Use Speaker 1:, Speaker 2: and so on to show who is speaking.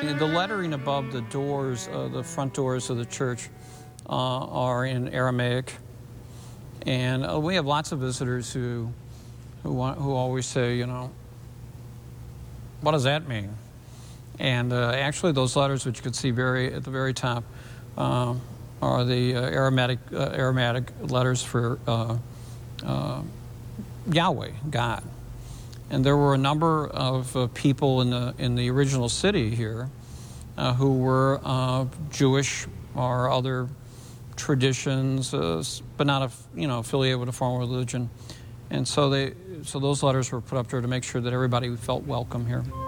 Speaker 1: The lettering above the doors, the front doors of the church, are in Aramaic, and we have lots of visitors who always say, what does that mean? And actually, those letters, which you can see at the very top, are the Aramaic letters for Yahweh, God. And there were a number of people in the original city here who were Jewish or other traditions, but not affiliated with a formal religion. And so those letters were put up there to make sure that everybody felt welcome here.